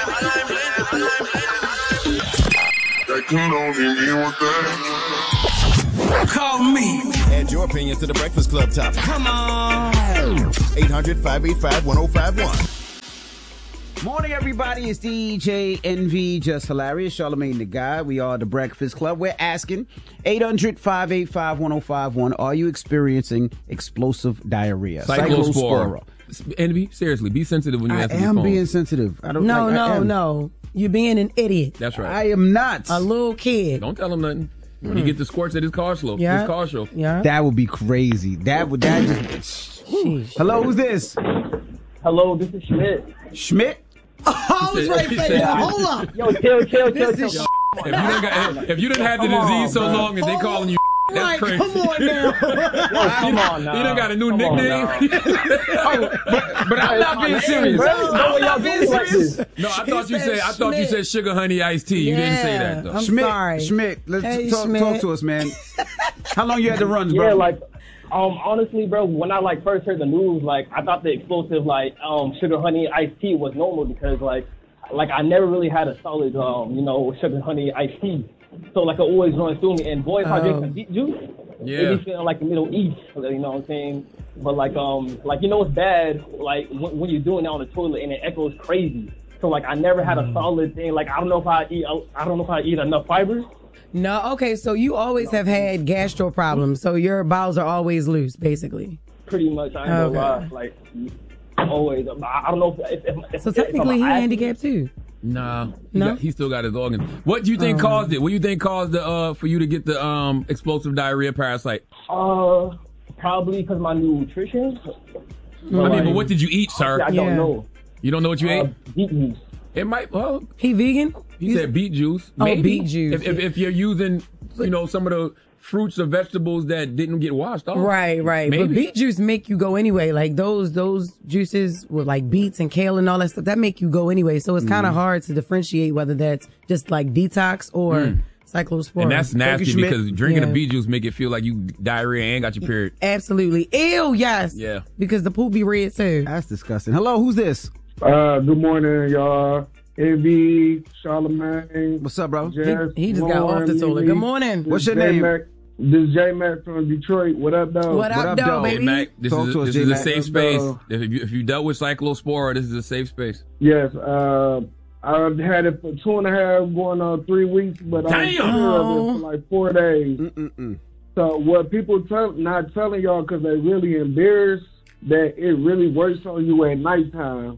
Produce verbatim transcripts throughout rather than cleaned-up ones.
Call me. Add your opinion to the Breakfast Club topic. Come on. eight hundred, five eight five, one oh five one. Morning, everybody. It's D J N V, Just Hilarious, Charlamagne the Guy. We are the Breakfast Club. We're asking eight hundred, five eight five, one oh five one. Are you experiencing explosive diarrhea? Cyclospora. N V, seriously, be sensitive when you I answer the am phone. being sensitive. I don't. No, like, I no, am. no. You're being an idiot. That's right. I am not. A little kid. Don't tell him nothing. When you get the squirts at his car show. Yeah. His car show. Yeah. That would be crazy. That would that just. Hello, who's this? Hello, this is Schmidt. Schmidt? I was ready to say that. Hold up. Yo, chill, chill, chill, This chill. is If you done got, if you done had the Come on, disease so bro. long and they calling you, that's Like, crazy. come on now. Yo, come on now. You done got a new Come on nickname. now. But I'm not being serious. Bro, I'm no, y'all not being doing like serious. this. No, I thought He you said said I thought you Schmidt. said sugar honey iced tea. You didn't say that though. I'm Schmidt, sorry. Schmidt, let's Hey, talk, Schmidt. talk to us, man. How long you had to run, Yeah, bro? like, um, honestly, bro, when I like first heard the news, like, I thought the explosive, like, um, sugar honey iced tea was normal because, like, like I never really had a solid, um, you know, sugar honey iced tea. So like, it always runs through me. And boy, if I drink Oh. some beet juice, Yeah. it be feeling like the Middle East. You know what I'm saying? But like, um, like you know, it's bad. Like when, when you're doing that on the toilet and it echoes crazy. So like, I never had a solid thing. Like I don't know if I eat. I don't know if I eat enough fibers. No, okay, so you always have had gastro problems, so your bowels are always loose, basically. Pretty much, I ain't Okay. gonna lie. Like always. I, I don't know if, if, if So if, if technically, I'm he an athlete. handicapped too. Nah, he, No? got, he still got his organs. What do you think Um, caused it? What do you think caused the uh for you to get the um explosive diarrhea parasite? Uh, probably because my nutrition. I mean, but what did you eat, sir? I don't Yeah. know. You don't know what you Uh, ate? beet juice. It might. Well, He vegan? he said beet juice. Oh, Maybe. beet juice. If, if if you're using, you know, some of the fruits or vegetables that didn't get washed off. Right, right. Maybe. But beet juice make you go anyway. Like those those juices with like beets and kale and all that stuff, that make you go anyway. So it's kind of hard to differentiate whether that's just like detox or cyclospora. And that's nasty Schmidt. because drinking Yeah. the beet juice make it feel like you diarrhea and got your period. Absolutely. Ew, yes. Yeah. Because the poop be red too. That's disgusting. Hello, who's this? Uh, good morning, y'all. N V, Charlamagne. What's up, bro? Jess, He, he just got off the toilet. Good morning. What's your J name? Mac. This is J Mac from Detroit. What up, though? What up, What up, though, dog? Hey, baby? Mac, this Talk is, to a, us, this is a J-Mac. safe space. Dog. If you, if you dealt with cyclospora, this is a safe space. Yes. Uh, I've had it for two and a half, going on three weeks, but I'm Damn! clear of it for like four days. Mm-mm-mm. So what people tell, not telling y'all because they really embarrassed that it really works on you at nighttime.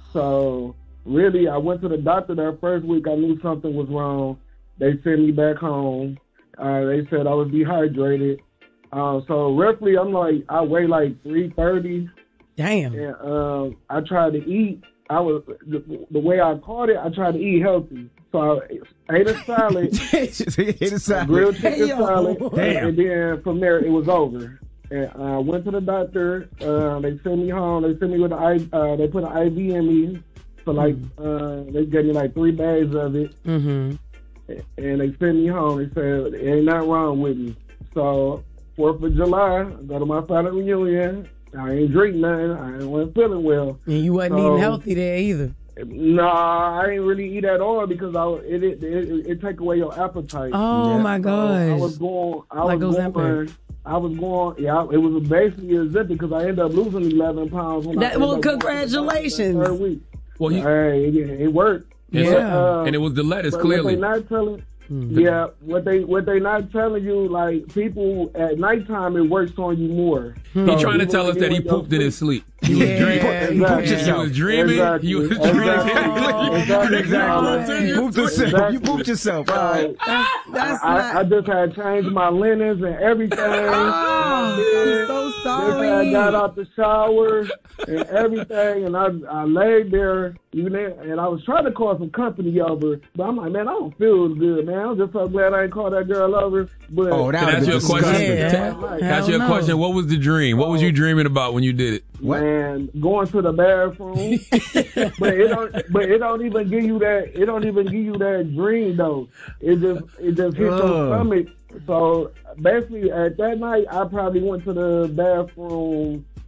So really, I went to the doctor that first week. I knew something was wrong. They sent me back home. Uh, they said I was dehydrated. Uh, so roughly, I'm like, I weigh like three thirty, Damn. and um, I tried to eat. I was the, the way I caught it. I tried to eat healthy. So I ate a salad, Hit a a salad. grilled chicken Hey, yo. salad, Damn. and then from there it was over. And I went to the doctor. Uh, they sent me home. They sent me with an I. Uh, they put an I V in me. So like, uh, they gave me like three bags of it, Mm-hmm. and they sent me home. They said ain't nothing wrong with me. So Fourth of July, I go to my family reunion. I ain't drink nothing. I wasn't feeling well. And you wasn't So- eating healthy there either. Nah, I ain't really eat at all because I was- it it it, it take away your appetite. Oh, Yeah. my So I was gosh. going. I Like was Ozempic. going. I was going. Yeah, it was basically a zip because I ended up losing eleven pounds. When I That- ended well, up going to the doctor that congratulations. Third week. Well, he, Hey, it, it worked. and, so- Yeah. Uh, and it was the lettuce, but clearly. What they not telling, Hmm. yeah, what they what they not telling you, like people at nighttime, it works on you more. He So trying to you tell wanna us get that he with your pooped in his sleep. He was Yeah. dreaming. Exactly. He was dreaming. Exactly. He was Exactly. dreaming. Exactly. Exactly. You pooped yourself. Exactly. You pooped yourself. All right. That's, that's I, not. I just had changed my linens and everything. Oh, I'm so Just sorry. had got out the shower and everything, and I I laid there, even there, and I was trying to call some company over, but I'm like, man, I don't feel good, man. I'm just so glad I ain't called that girl over. But Oh, that Can I ask would you be a question? disgusting. Yeah. Can I ask Hell you a no. question? What was the dream? What was you dreaming about when you did it? man, going to the bathroom, but it don't, but it don't even give you that. It don't even give you that dream though. It just, it just hits Ugh. your stomach. So basically, at that night, I probably went to the bathroom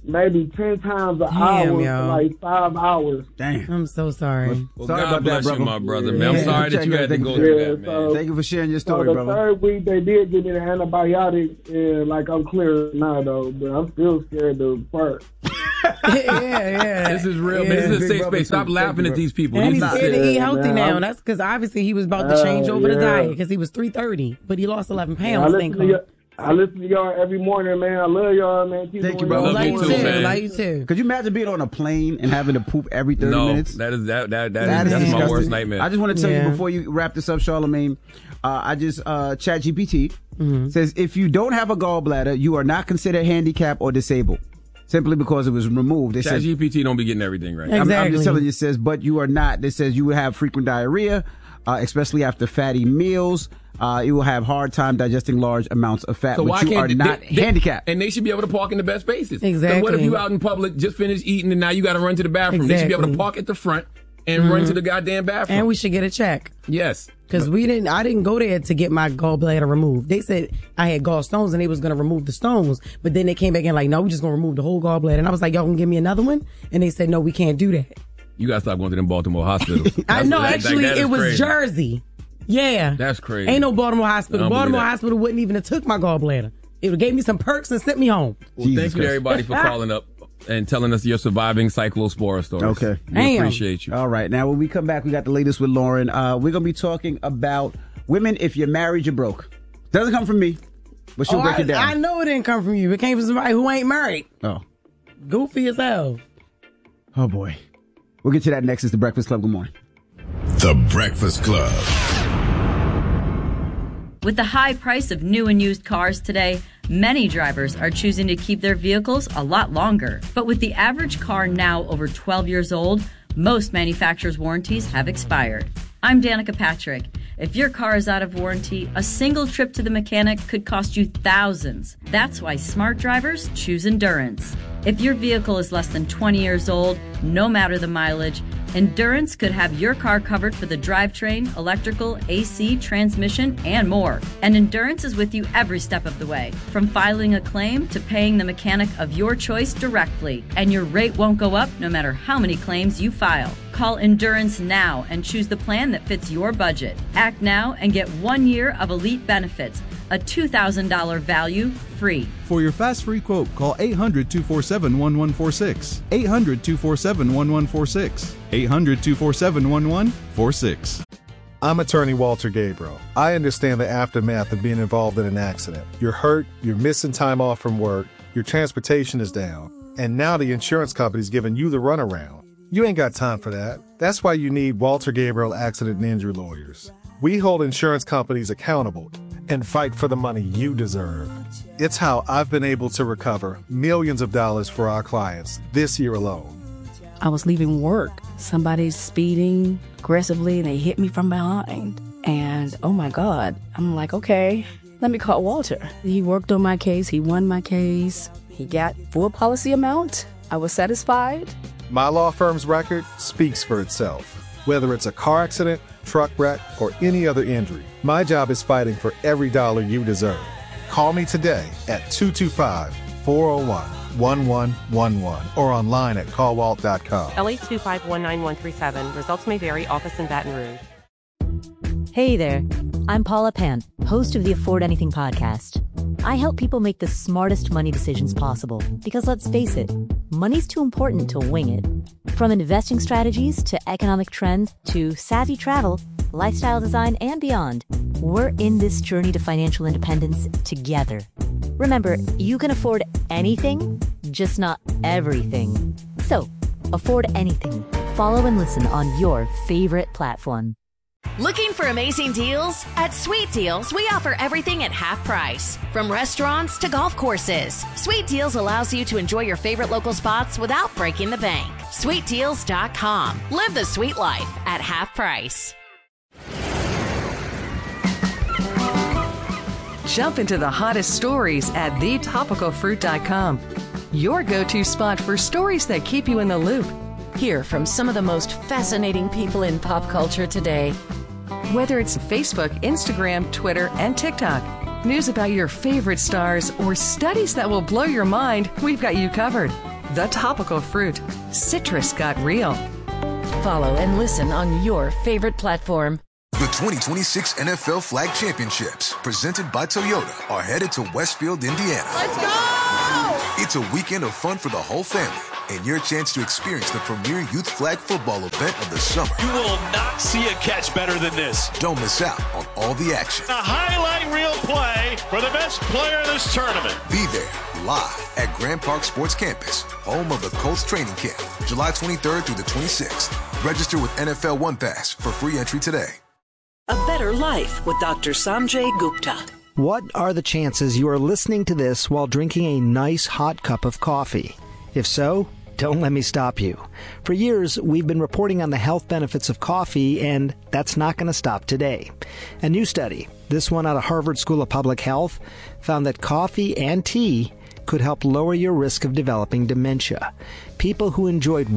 maybe ten times an Damn, hour for yo. like five hours. Damn. I'm so sorry. Well, Sorry God about that, bless brother. you, my brother, Yeah. man. I'm Yeah. sorry that Check you it had to out. go Yeah, through that, man. so- Thank you for sharing your So story, the brother. third week they did give me the antibiotic, and like I'm clear now though, but I'm still scared to fart. yeah, yeah. This is real, Yeah. man. This is a Big safe brother space. Stop too. laughing Thank at you, these people. And These he's are scared to Yeah, eat healthy man. now. That's because obviously he was about to change Uh, over the yeah. diet because he was three thirty, but he lost eleven I pounds. listen, Thank to God. y'all, I listen to y'all every morning, man. I love y'all, man. Keep Thank you, doing brother. y'all Love you Like you too, too, man. like you too. Could you imagine being on a plane and having to poop every thirty no, minutes? that is that that, that, That is, is that's my disgusting. worst nightmare. I just want to tell Yeah. you before you wrap this up, Charlamagne. Uh, I just uh, Chat G P T Mm-hmm. says if you don't have a gallbladder, you are not considered handicapped or disabled, simply because it was removed. It says, ChatGPT don't be getting everything right. Hey. I'm, I'm Exactly. just telling you, it says, but you are not. It says you will have frequent diarrhea, uh, especially after fatty meals. Uh, you will have hard time digesting large amounts of fat, So why but you are can't not they, they- handicapped. And they should be able to park in the best spaces. Exactly. 'Cause what if you out in public, just finished eating, and now you got to run to the bathroom? They should be able to Exactly. park at the front and run to the goddamn bathroom. And we should get a check. yes. Because we didn't, I didn't go there to get my gallbladder removed. They said I had gallstones and they was going to remove the stones. But then they came back and like, no, we're just going to remove the whole gallbladder. And I was like, y'all can give me another one? And they said, no, we can't do that. You got to stop going to them Baltimore hospitals. I That's- know, that- that- actually, that is it was crazy. Jersey. Yeah. That's crazy. Ain't no Baltimore hospital. I don't believe Baltimore that. hospital wouldn't even have took my gallbladder. It gave me some perks and sent me home. Well, Jesus thank you to Christ. everybody for calling up and telling us your surviving cyclospora stories. Okay. We Damn. appreciate you. All right. Now, when we come back, we got the latest with Lauren. Uh, we're going to be talking about women, if you're married, you're broke. Doesn't come from me, but she'll Oh, break I, it down. I know it didn't come from you. It came from somebody who ain't married. Oh. Goofy as hell. Oh, boy. We'll get to that next. It's The Breakfast Club. Good morning. The Breakfast Club. With the high price of new and used cars today, many drivers are choosing to keep their vehicles a lot longer. But with the average car now over twelve years old, most manufacturers' warranties have expired. I'm Danica Patrick. If your car is out of warranty, a single trip to the mechanic could cost you thousands. That's why smart drivers choose Endurance. If your vehicle is less than twenty years old, no matter the mileage, Endurance could have your car covered for the drivetrain, electrical, A C, transmission, and more. And Endurance is with you every step of the way, from filing a claim to paying the mechanic of your choice directly. And your rate won't go up no matter how many claims you file. Call Endurance now and choose the plan that fits your budget. Act now and get one year of elite benefits, a two thousand dollars value free. For your fast free quote, call eight hundred, two four seven, one one four six. eight hundred, two four seven, one one four six. eight hundred, two four seven, one one four six. I'm attorney Walter Gabriel. I understand the aftermath of being involved in an accident. You're hurt, you're missing time off from work, your transportation is down, and now the insurance company's giving you the runaround. You ain't got time for that. That's why you need Walter Gabriel Accident and Injury Lawyers. We hold insurance companies accountable and fight for the money you deserve. It's how I've been able to recover millions of dollars for our clients this year alone. I was leaving work. Somebody's speeding aggressively and they hit me from behind. And oh my God, I'm like, okay, let me call Walter. He worked on my case. He won my case. He got full policy amount. I was satisfied. My law firm's record speaks for itself. Whether it's a car accident, truck wreck, or any other injury, my job is fighting for every dollar you deserve. Call me today at two two five, four oh one, one one one one or online at call walt dot com. L eight two five one nine one three seven. Results may vary. Office in Baton Rouge. Hey there. I'm Paula Pant, host of the Afford Anything podcast. I help people make the smartest money decisions possible because, let's face it, money's too important to wing it. From investing strategies to economic trends to savvy travel, lifestyle design, and beyond, we're in this journey to financial independence together. Remember, you can afford anything, just not everything. So, afford anything. Follow and listen on your favorite platform. Looking for amazing deals? At Sweet Deals, we offer everything at half price. From restaurants to golf courses, Sweet Deals allows you to enjoy your favorite local spots without breaking the bank. sweet deals dot com. Live the sweet life at half price. Jump into the hottest stories at the topical fruit dot com. Your go-to spot for stories that keep you in the loop. Hear from some of the most fascinating people in pop culture today. Whether it's Facebook, Instagram, Twitter, and TikTok, news about your favorite stars, or studies that will blow your mind, we've got you covered. The Topical Fruit. Citrus got real. Follow and listen on your favorite platform. The twenty twenty-six N F L Flag Championships, presented by Toyota, are headed to Westfield, Indiana. Let's go! It's a weekend of fun for the whole family and your chance to experience the premier youth flag football event of the summer. You will not see a catch better than this. Don't miss out on all the action. A highlight reel play for the best player in this tournament. Be there live at Grand Park Sports Campus, home of the Colts training camp, July twenty-third through the twenty-sixth. Register with N F L One Pass for free entry today. A better life with Doctor Sanjay Gupta. What are the chances you are listening to this while drinking a nice hot cup of coffee? If so, don't let me stop you. For years, we've been reporting on the health benefits of coffee, and that's not going to stop today. A new study, this one out of Harvard School of Public Health, found that coffee and tea could help lower your risk of developing dementia. People who enjoyed